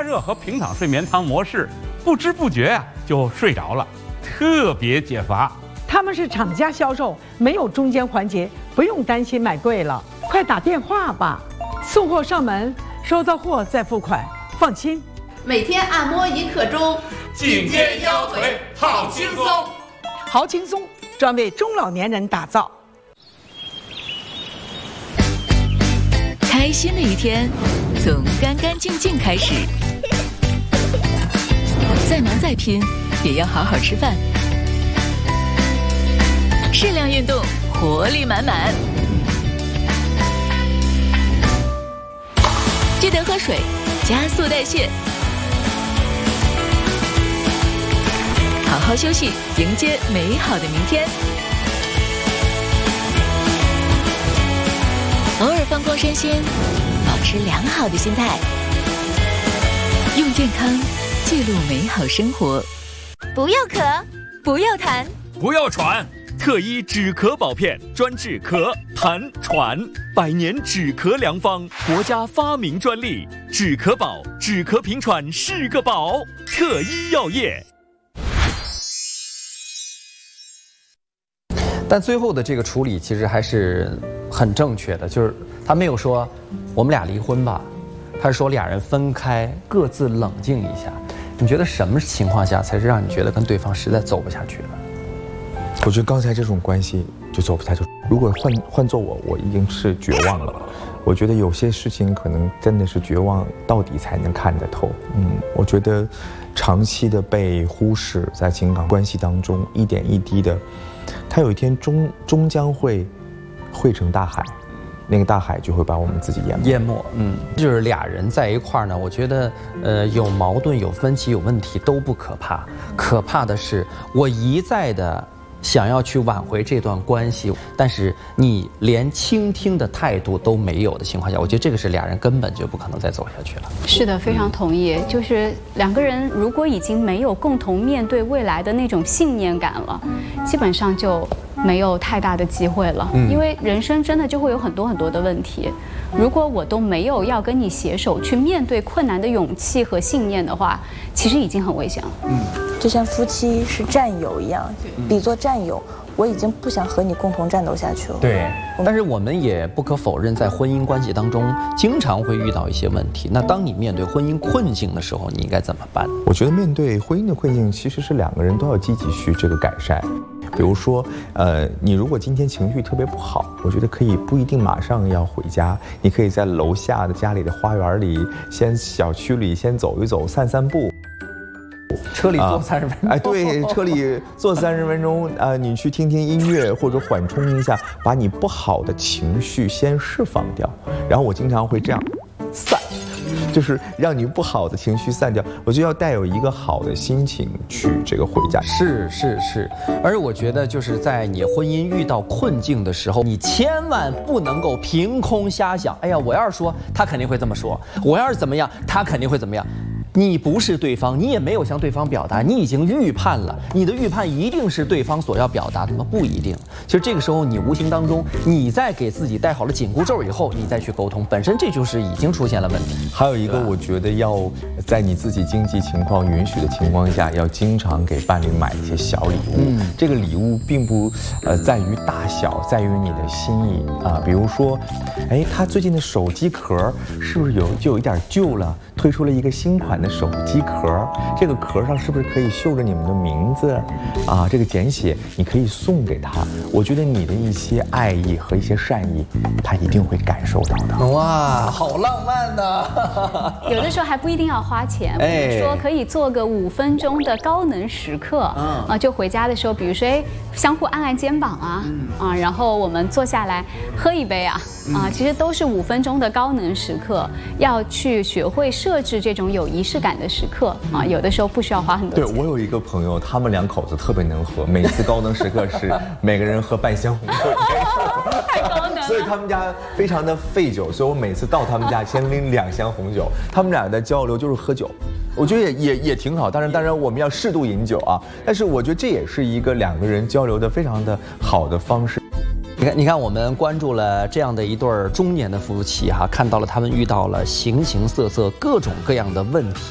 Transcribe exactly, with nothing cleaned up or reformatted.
加热和平躺睡眠汤模式，不知不觉啊就睡着了，特别解乏。 他们是厂家销售，没有中间环节，不用担心买贵了。快打电话吧，送货上门，收到货再付款，放心。 每天按摩一刻钟， 颈肩腰腿好轻松， 好轻松，专为中老年人打造。 开心的一天，从干干净净开始。再忙再拼，也要好好吃饭。适量运动，活力满满。记得喝水，加速代谢。好好休息，迎接美好的明天。偶尔放空身心，保持良好的心态，用健康记录美好生活。 不要咳，不要痰， 不要喘。特一止咳宝片，专治咳、痰、喘，百年止咳良方，国家发明专利。止咳宝，止咳平喘是个宝。特一药业。 但最后的这个处理其实还是很正确的，就是他没有说我们俩离婚吧，他是说俩人分开，各自冷静一下。你觉得什么情况下才是让你觉得跟对方实在走不下去了？ 我觉得刚才这种关系就走不下去。如果换换做我，我已经是绝望了。我觉得有些事情可能真的是绝望到底才能看得透。嗯，我觉得长期的被忽视，在情感关系当中一点一滴的，它有一天终终将会汇成大海。那个大海就会把我们自己淹没。 淹没，嗯，就是俩人在一块儿呢，我觉得，呃，有矛盾、有分歧、有问题都不可怕，可怕的是我一再的想要去挽回这段关系，但是你连倾听的态度都没有的情况下，我觉得这个是俩人根本就不可能再走下去了。 是的，非常同意。就是两个人如果已经没有共同面对未来的那种信念感了，基本上就没有太大的机会了。因为人生真的就会有很多很多的问题，如果我都没有要跟你携手去面对困难的勇气和信念的话，其实已经很危险了。嗯， 就像夫妻是战友一样，比作战友，我已经不想和你共同战斗下去了。 对，但是我们也不可否认，在婚姻关系当中，经常会遇到一些问题。那当你面对婚姻困境的时候，你应该怎么办？ 我觉得面对婚姻的困境，其实是两个人都要积极去这个改善。比如说，呃，你如果今天情绪特别不好，我觉得可以不一定马上要回家，你可以在楼下的家里的花园里，先小区里先走一走，散散步。 车里坐三十分钟， 哎，对，车里坐三十分钟，啊、呃，你去听听音乐或者缓冲一下，把你不好的情绪先释放掉。然后我经常会这样散。就是让你不好的情绪散掉，我就要带有一个好的心情去这个回家。 是是是，而我觉得就是在你婚姻遇到困境的时候，你千万不能够凭空瞎想。哎呀，我要是说他肯定会这么说，我要是怎么样，他肯定会怎么样。你不是对方，你也没有向对方表达，你已经预判了，你的预判一定是对方所要表达的吗？不一定。其实这个时候，你无形当中，你在给自己戴好了紧箍咒以后，你再去沟通，本身这就是已经出现了问题。 还有一个，我觉得要在你自己经济情况允许的情况下，要经常给伴侣买一些小礼物。嗯，这个礼物并不呃在于大小，在于你的心意啊。比如说，哎，他最近的手机壳是不是有就有一点旧了？推出了一个新款的手机壳，这个壳上是不是可以绣着你们的名字啊？这个简写你可以送给他。我觉得你的一些爱意和一些善意，他一定会感受到的。 哇，好浪漫呐！ 有的时候还不一定要花钱，比如说可以做个五分钟的高能时刻，啊，就回家的时候，比如说哎，相互按按肩膀啊，啊，然后我们坐下来喝一杯啊，啊，其实都是五分钟的高能时刻，要去学会设置这种有仪式感的时刻啊，有的时候不需要花很多钱。 对，我有一个朋友，他们两口子特别能喝，每次高能时刻是每个人喝半箱红酒， 太高能了。 所以他们家非常的费酒，所以我每次到他们家先拎两箱红酒，他们俩的交流就是喝酒。我觉得也也也挺好，当然当然我们要适度饮酒啊，但是我觉得这也是一个两个人交流的非常的好的方式。 你看，你看，我们关注了这样的一对中年的夫妻哈，看到了他们遇到了形形色色、各种各样的问题。